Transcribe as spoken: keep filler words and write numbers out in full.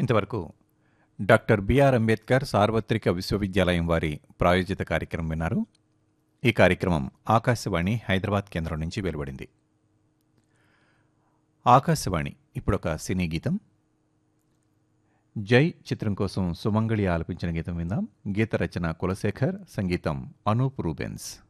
ఇంతవరకు doctor BR Ambedkar సార్వత్రిక విశ్వవిద్యాలయం వారి ప్రాయోజిత కార్యక్రమం విన్నారు. ఈ కార్యక్రమం ఆకాశవాణి హైదరాబాద్ కేంద్రం నుంచి వెలువడింది. ఆకాశవాణి ఇప్పుడొక సినీ గీతం. జై చిత్రం కోసం సుమంగళి ఆలపించిన గీతం విందాం. గీత రచన కులశేఖర్, సంగీతం అనూప్ రూబెన్స్.